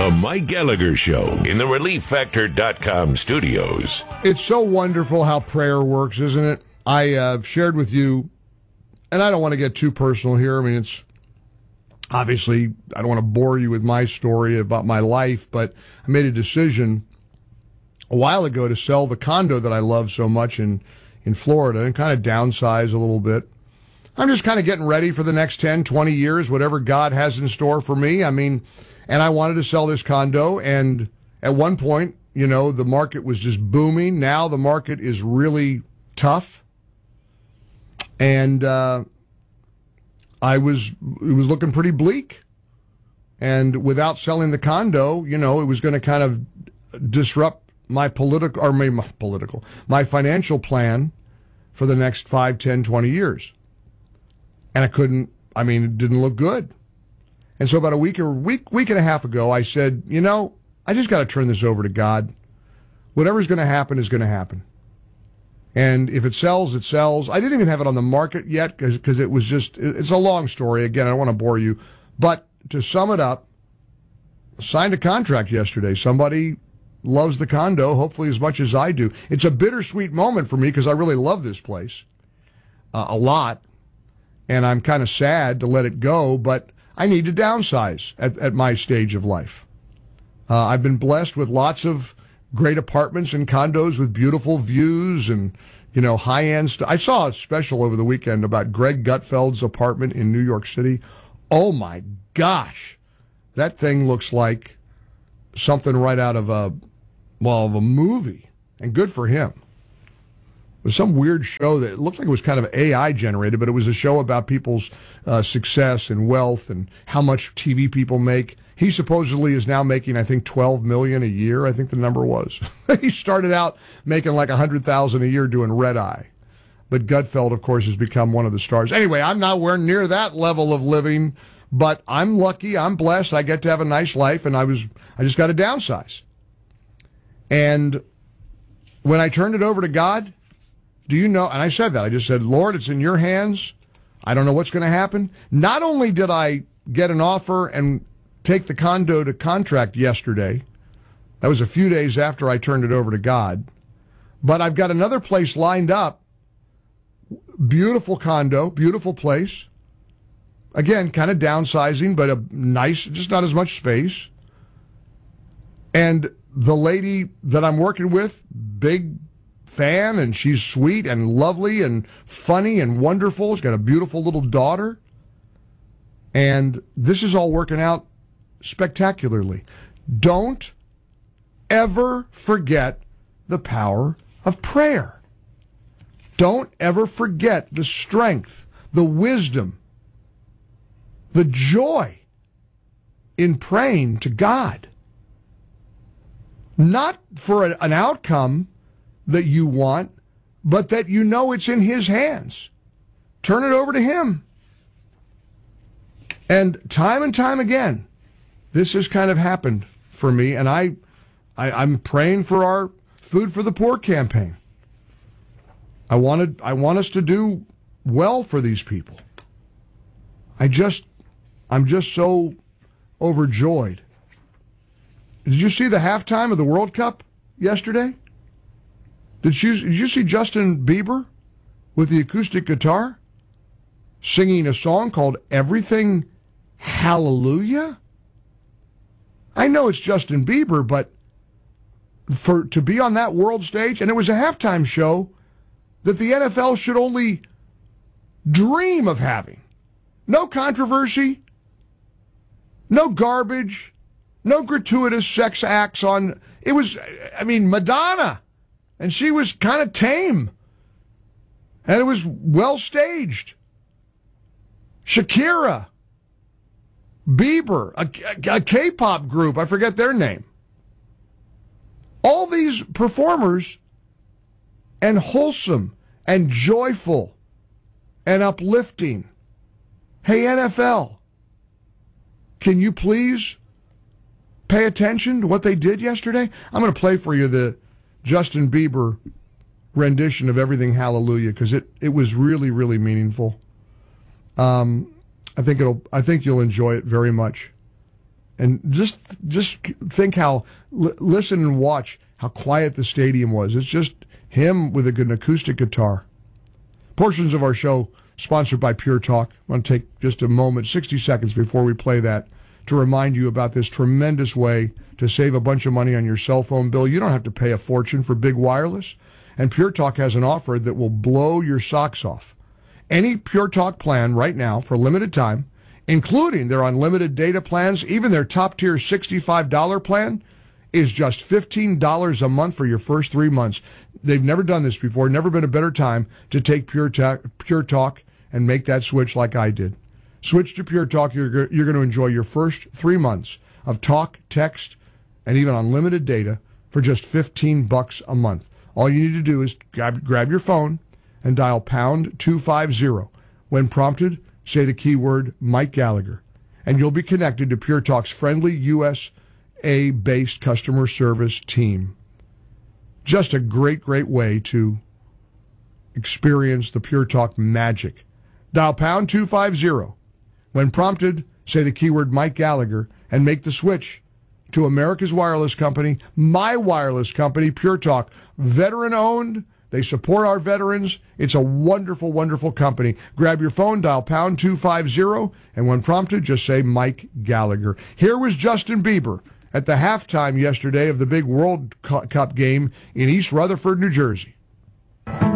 The Mike Gallagher Show in the ReliefFactor.com studios. It's so wonderful how prayer works, isn't it? I have shared with you, and I don't want to get too personal here. I mean, it's obviously, I don't want to bore you with my story about my life, but I made a decision a while ago to sell the condo that I love so much in Florida and kind of downsize a little bit. I'm just kind of getting ready for the next 10, 20 years, whatever God has in store for me. I mean, and I wanted to sell this condo, and at one point, you know, the market was just booming. Now the market is really tough. And it was looking pretty bleak. And without selling the condo, you know, it was going to kind of disrupt my financial plan for the next 5, 10, 20 years. And it didn't look good. And so about a week and a half ago, I said, you know, I just got to turn this over to God. Whatever's going to happen is going to happen. And if it sells, it sells. I didn't even have it on the market yet because it was just, it's a long story. Again, I don't want to bore you. But to sum it up, I signed a contract yesterday. Somebody loves the condo, hopefully as much as I do. It's a bittersweet moment for me because I really love this place a lot. And I'm kind of sad to let it go, but I need to downsize at my stage of life. I've been blessed with lots of great apartments and condos with beautiful views and, you know, high-end stuff. I saw a special over the weekend about Greg Gutfeld's apartment in New York City. Oh, my gosh. That thing looks like something right out of a movie, and good for him. It was some weird show that it looked like it was kind of AI generated, but it was a show about people's success and wealth and how much TV people make. He supposedly is now making, I think, $12 million a year. I think the number was. He started out making like $100,000 a year doing Red Eye, but Gutfeld, of course, has become one of the stars. Anyway, I'm nowhere near that level of living, but I'm lucky. I'm blessed. I get to have a nice life, and I just got to downsize. And when I turned it over to God, do you know, and I said that, I just said, Lord, it's in your hands. I don't know what's going to happen. Not only did I get an offer and take the condo to contract yesterday, that was a few days after I turned it over to God, but I've got another place lined up. Beautiful condo, beautiful place. Again, kind of downsizing, but a nice, just not as much space. And the lady that I'm working with, big fan, and she's sweet and lovely and funny and wonderful. She's got a beautiful little daughter. And this is all working out spectacularly. Don't ever forget the power of prayer. Don't ever forget the strength, the wisdom, the joy in praying to God. Not for an outcome that you want, but that you know it's in His hands. Turn it over to Him. And time again, this has kind of happened for me, and I'm praying for our Food for the Poor campaign. I want us to do well for these people. I'm just so overjoyed. Did you see the halftime of the World Cup yesterday? Did you see Justin Bieber with the acoustic guitar singing a song called Everything Hallelujah? I know it's Justin Bieber, but to be on that world stage, and it was a halftime show that the NFL should only dream of having. No controversy, no garbage, no gratuitous sex acts on. It was, Madonna. And she was kind of tame. And it was well staged. Shakira, Bieber, a K-pop group, I forget their name. All these performers, and wholesome and joyful and uplifting. Hey, NFL, can you please pay attention to what they did yesterday? I'm going to play for you the Justin Bieber rendition of Everything Hallelujah, because it was really, really meaningful. I think you'll enjoy it very much. And just think how, listen and watch how quiet the stadium was. It's just him with an acoustic guitar. Portions of our show sponsored by Pure Talk. I want to take just a moment, 60 seconds before we play that, to remind you about this tremendous way to save a bunch of money on your cell phone bill. You don't have to pay a fortune for big wireless. And Pure Talk has an offer that will blow your socks off. Any Pure Talk plan right now for a limited time, including their unlimited data plans, even their top-tier $65 plan, is just $15 a month for your first 3 months. They've never done this before, never been a better time to take Pure Talk and make that switch like I did. Switch to Pure Talk. You're going to enjoy your first 3 months of talk, text, and even unlimited data for just $15 a month. All you need to do is grab your phone and dial pound 250. When prompted, say the keyword Mike Gallagher, and you'll be connected to Pure Talk's friendly USA-based customer service team. Just a great way to experience the Pure Talk magic. Dial pound 250. When prompted, say the keyword Mike Gallagher and make the switch to America's wireless company, my wireless company, Pure Talk. Veteran-owned. They support our veterans. It's a wonderful, wonderful company. Grab your phone, dial pound 250, and when prompted, just say Mike Gallagher. Here was Justin Bieber at the halftime yesterday of the big World Cup game in East Rutherford, New Jersey.